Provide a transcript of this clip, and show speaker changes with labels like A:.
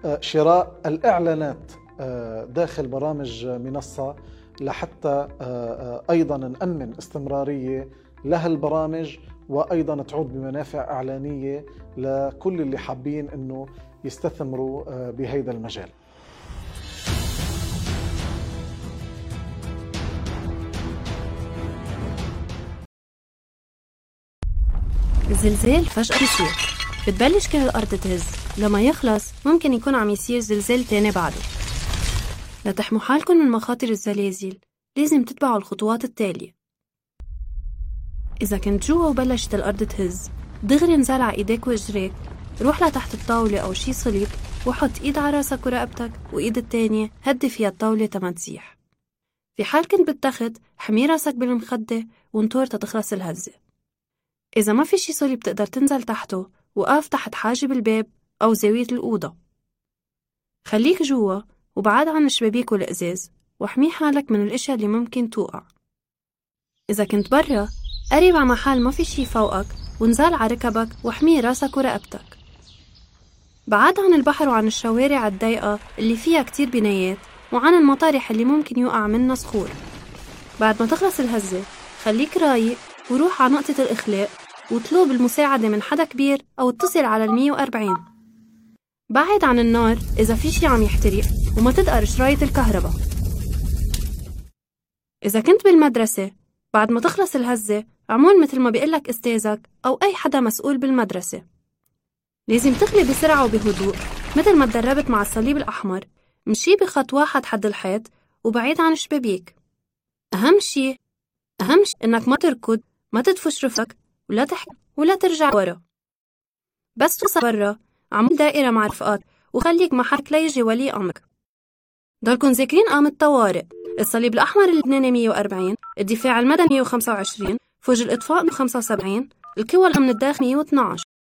A: شراء الإعلانات داخل برامج منصة لحتى أيضا نأمن استمرارية لها البرامج، وأيضا تعود بمنافع إعلانية لكل اللي حابين أنه يستثمروا بهذا المجال.
B: الزلزال فجأة بيصير، بتبلش كل الأرض تهز، لما يخلص ممكن يكون عم يصير زلزال تاني بعده. لتحموا حالكم من مخاطر الزلازل لازم تتبعوا الخطوات التالية. إذا كنت جوا وبلشت الأرض تهز، دغري انزل على إيديك وإجريك، روح لتحت الطاولة أو شي صليب وحط إيد على راسك ورقبتك، وإيد التانية هدي فيها الطاولة تما تسيح. في حال كنت بالتخت، حمي راسك بالمخدة وانطر تتخلص الهزة. إذا ما في شي صليب تقدر تنزل تحته، وقف تحت حاجب الباب أو زاوية الأوضة. خليك جوا وبعاد عن الشبابيك والإزاز، واحمي حالك من الأشياء اللي ممكن توقع. إذا كنت برا، قرب على محل ما في شي فوقك ونزل على ركبك واحمي راسك ورقبتك. بعاد عن البحر وعن الشوارع الضيقة اللي فيها كتير بنايات، وعن المطارح اللي ممكن يوقع منها صخور. بعد ما تخلص الهزة، خليك رايق وروح على نقطة الإخلاء وطلب المساعدة من حدا كبير أو اتصل على 140. بعد عن النار إذا في شي عم يحترق، وما تدقر شرايط الكهرباء. إذا كنت بالمدرسة، بعد ما تخلص الهزة عمول مثل ما بيقلك أستاذك أو أي حدا مسؤول بالمدرسة. لازم تخلي بسرعة وبهدوء مثل ما تدربت مع الصليب الأحمر. مشي بخط واحد حد الحيط وبعيد عن الشبابيك. أهم شي إنك ما تركض، ما تدفش رفقك، ولا تحكي ولا ترجع ورا. بس توصل برا، عمل دائرة مع رفقات وخليك محلك ليجي ولي أمرك. ضلكن ذاكرين قام الطوارئ: الصليب الأحمر اللبناني 140، الدفاع المدني 125، فوج الإطفاء 175، القوى الأمن الداخلي 112.